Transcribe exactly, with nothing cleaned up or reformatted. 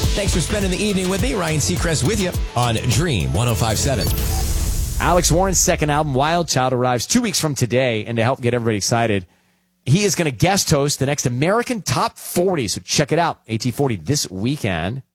Thanks for spending the evening with me. Ryan Seacrest with you on Dream one oh five point seven. Alex Warren's second album, Wild Child, arrives two weeks from today, and to help get everybody excited, he is going to guest host the next American Top forty, so check it out, A T forty this weekend.